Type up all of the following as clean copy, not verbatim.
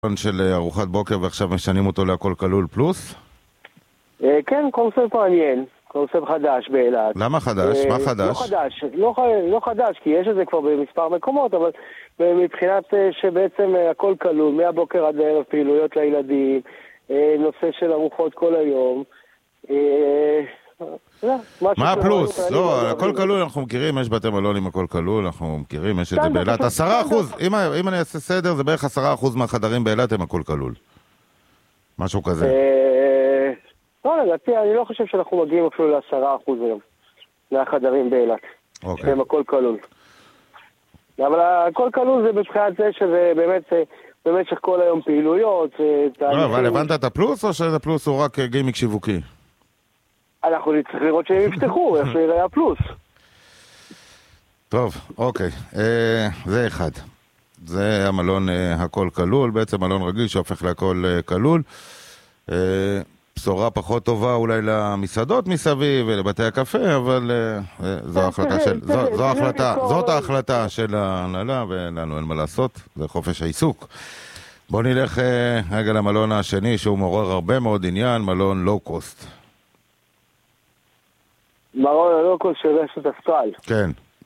של ארוחת בוקר ועכשיו משנים אותו להכל כלול פלוס? כן, קונספט מעניין, קונספט חדש באילת. למה חדש? מה חדש? לא חדש, כי יש את זה כבר במספר מקומות, אבל מבחינת שבעצם הכל כלול, מהבוקר עד הערב פעילויות לילדים, נושא של ארוחות כל היום. מה הפלוס? לא, הכל כלול אנחנו מכירים, יש בתי מלון עם הכל כלול, אנחנו מכירים, יש את זה באילת. 10%, אם אני אעשה סדר, זה בערך 10% מהחדרים באילת הם הכל כלול. משהו כזה. לא, לדעתי, אני לא חושב שאנחנו מגיעים אפילו ל10% היום, מהחדרים באילת. שהם הכל כלול. אבל הכל כלול זה מבחינת זה שזה באמת במשך כל היום פעילויות. לא, אבל הבנת את הפלוס או שזה פלוס הוא רק גימיק שיווקי? אנחנו נצטרך לראות שהם יפתחו, איך נראה הפלוס. טוב, אוקיי. זה אחד. זה המלון הכל כלול, בעצם מלון רגיל שהופך להכל כלול. בשורה פחות טובה אולי למסעדות מסביב ולבתי הקפה, אבל זאת ההחלטה של ההנהלה ולנו אין מה לעשות, זה חופש העיסוק. בוא נלך רגע למלון השני שהוא מעורר הרבה מאוד עניין, מלון לואו קוסט. מלון לואו-קוסט של רשת אסטרל. כן.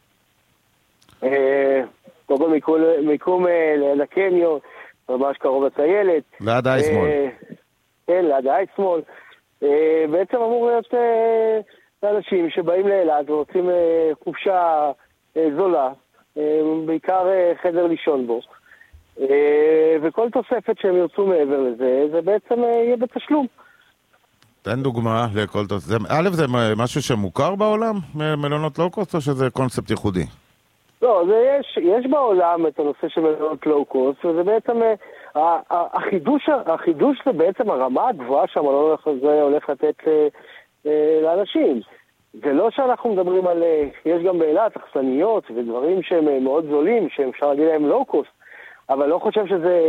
קודם מיקום לקניון, ממש קרוב לטיילת. ליד האייסמול. כן, ליד האייסמול. בעצם אמור להיות אנשים שבאים לאילת ורוצים חופשה זולה, בעיקר חדר לישון בו. וכל תוספת שהם ירצו מעבר לזה, זה בעצם יהיה בתשלום. תן דוגמה לכל תוספת. א', זה משהו שמוכר בעולם, מלונות לואו-קוסט, או שזה קונספט ייחודי? לא, יש בעולם את הנושא של מלונות לואו-קוסט, וזה בעצם, החידוש זה בעצם הרמה הגבוהה שהמלון הזה הולך לתת לאנשים. זה לא שאנחנו מדברים על, יש גם באילת אכסניות ודברים שהם מאוד זולים, שאפשר להגיד להם לואו-קוסט, אבל לא חושב שזה,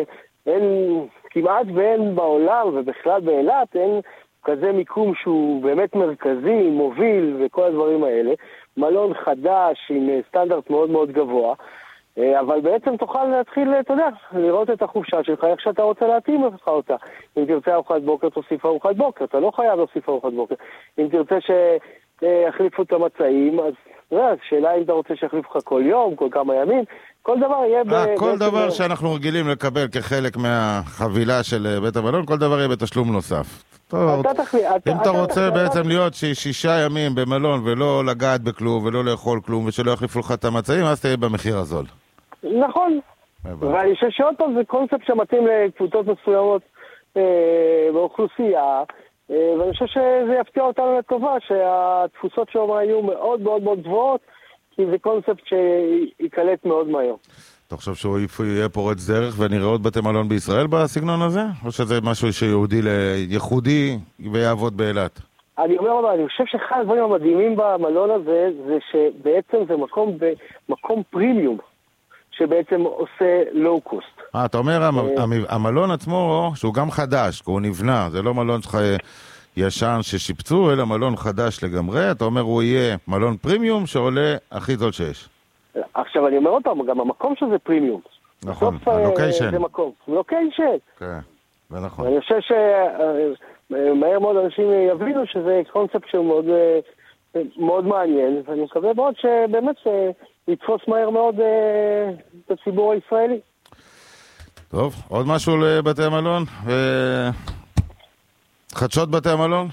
כמעט ואין בעולם, ובכלל באילת אין כזה מיקום שהוא באמת מרכזי, מוביל וכל הדברים האלה. מלון חדש עם סטנדרט מאוד מאוד גבוה, אבל בעצם תוכל להתחיל, אתה יודע, לראות את החופשה שלך, איך שאתה רוצה להתאים לך אותה. אם תרצה ארוחת בוקר, תוסיף ארוחת בוקר, אתה לא חייב להוסיף ארוחת בוקר. אם תרצה שיחליפו את המצעים, אז שאלה אם אתה רוצה שיחליף לך כל יום, כל כמה ימים, כל דבר יהיה כל דבר שאנחנו רגילים לקבל כחלק מהחבילה של בית המלון, כל דבר יהיה בתשלום נוסף. טוב, אם אתה רוצה בעצם להיות 6 ימים במלון ולא לגעת בכלום ולא לאכול כלום ושלא יחליפו לך את המצעים, אז תהיה במחיר הזול. נכון. ואני חושב שעוד פעם זה קונספט שמתאים לקבוצות מסוימות באוכלוסייה, ואני חושב שזה יפתיע אותנו לטובה שהתפוסות שם היו מאוד מאוד מאוד גבוהות, כי זה קונספט שיקלט מאוד מהר. אתה חושב שהוא יהיה פורץ דרך ונראה עוד בתי מלון בישראל בסגנון הזה? או שזה משהו ייחודי ויעבוד באילת? אני חושב שאחד הדברים המדהימים במלון הזה זה שבעצם זה מקום פרימיום שבעצם עושה לואו-קוסט. אתה אומר המלון עצמו שהוא גם חדש, הוא נבנה, זה לא מלון שלך ישן ששיפצו, אלא מלון חדש לגמרי. אתה אומר הוא יהיה מלון פרימיום שעולה הכי זול שיש. עכשיו אני אומר עוד פעם, גם המקום שזה פרימיום. נכון, הלוקיישן. זה מקום, לוקיישן. כן, זה נכון. אני חושב שמהר מאוד אנשים יבינו שזה קונספט שהוא מאוד, מאוד מעניין, ואני מקווה מאוד שבאמת יתפוס מהר מאוד את הציבור הישראלי. טוב, עוד משהו לבתי המלון? חדשות בתי המלון?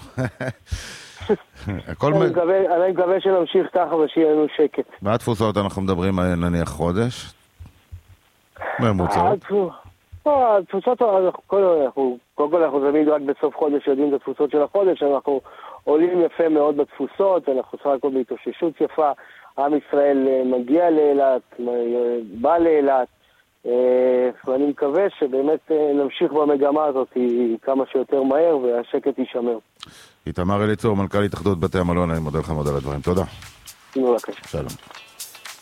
אני מקווה שנמשיך ככה ושיהיה לנו שקט. מה התפוסות אנחנו מדברים נניח חודש? ממוצעות? התפוסות, קודם כל אנחנו תמיד רק בסוף חודש יודעים את התפוסות של החודש, אנחנו עולים יפה מאוד בתפוסות, אנחנו סך הכל בהתאוששות יפה, עם ישראל מגיע לאילת, בא לאילת, ואני מקווה שבאמת נמשיך במגמה הזאת כמה שיותר מהר והשקט יישמר. איתמר אליצור, מנכ"ל התאחדות בתי המלון, אני מודה לך מאוד על הדברים. תודה. בבקשה. שלום.